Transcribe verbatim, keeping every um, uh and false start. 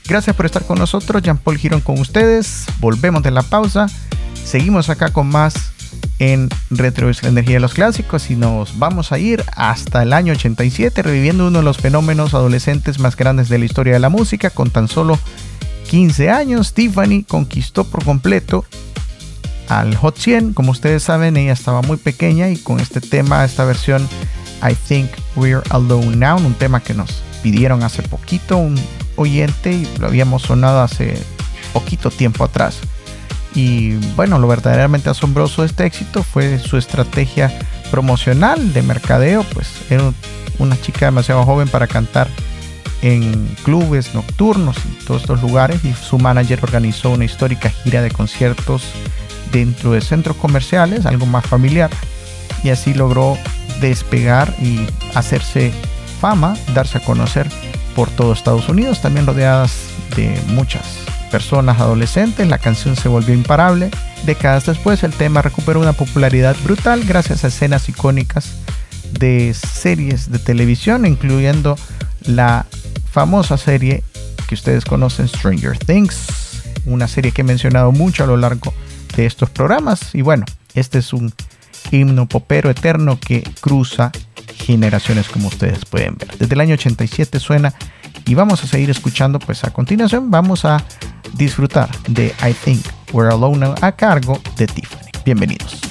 Gracias por estar con nosotros. Jean-Paul Girón con ustedes. Volvemos de la pausa. Seguimos acá con más en Retro es la energía de los clásicos y nos vamos a ir hasta el año ochenta y siete, reviviendo uno de los fenómenos adolescentes más grandes de la historia de la música. Con tan solo quince años, Tiffany conquistó por completo al Hot cien. Como ustedes saben, ella estaba muy pequeña y con este tema, esta versión I Think We're Alone Now, un tema que nos pidieron hace poquito un oyente y lo habíamos sonado hace poquito tiempo atrás. Y bueno, lo verdaderamente asombroso de este éxito fue su estrategia promocional de mercadeo. Pues era una chica demasiado joven para cantar en clubes nocturnos y todos estos lugares, y su manager organizó una histórica gira de conciertos dentro de centros comerciales, algo más familiar, y así logró despegar y hacerse fama, darse a conocer por todo Estados Unidos, también rodeadas de muchas personas adolescentes. La canción se volvió imparable. Décadas después, el tema recuperó una popularidad brutal gracias a escenas icónicas de series de televisión, incluyendo la famosa serie que ustedes conocen, Stranger Things, una serie que he mencionado mucho a lo largo de estos programas. Y bueno, este es un himno popero eterno que cruza generaciones, como ustedes pueden ver. Desde el año ochenta y siete suena y vamos a seguir escuchando. Pues a continuación vamos a disfrutar de I Think We're Alone Now a cargo de Tiffany. Bienvenidos.